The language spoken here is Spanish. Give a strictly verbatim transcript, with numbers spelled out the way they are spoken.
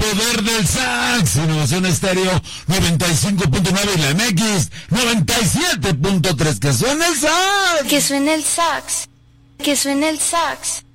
poder del sax. Innovación Estéreo noventa y cinco punto nueve y la M X noventa y siete punto tres. Que suene el sax. Que suene el sax. Que suene el sax.